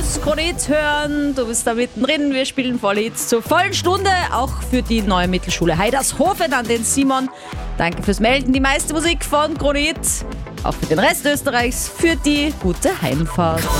fürs Kronit hören. Du bist da mittendrin. Wir spielen Vollhits zur vollen Stunde. Auch für die neue Mittelschule Heidershofen an den Simon. Danke fürs Melden. Die meiste Musik von Kronit. Auch für den Rest Österreichs. Für die gute Heimfahrt.